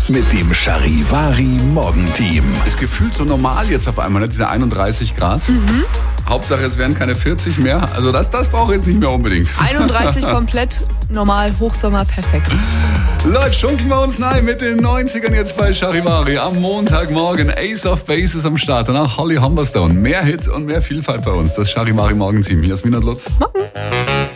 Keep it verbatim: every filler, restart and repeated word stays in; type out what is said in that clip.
mit dem Charivari Morgenteam. Ist gefühlt so normal jetzt auf einmal, ne? Diese einunddreißig Grad. Mhm. Hauptsache, es werden keine vierzig mehr. Also das, das brauche ich jetzt nicht mehr unbedingt. einunddreißig komplett normal, Hochsommer, perfekt. Leute, schunkeln wir uns rein mit den neunzigern jetzt bei Charivari. Am Montagmorgen Ace of Base ist am Start. Danach Holly Humberstone. Mehr Hits und mehr Vielfalt bei uns. Das Charivari Morgenteam. Jasmin und Lutz. Morgen.